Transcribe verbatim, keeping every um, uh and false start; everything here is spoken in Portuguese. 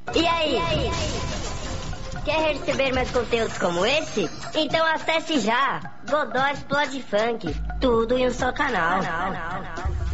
E aí? E aí? Quer receber mais conteúdos como esse? Então acesse já Godó Explode Funk. Tudo em um só canal. canal, canal, canal.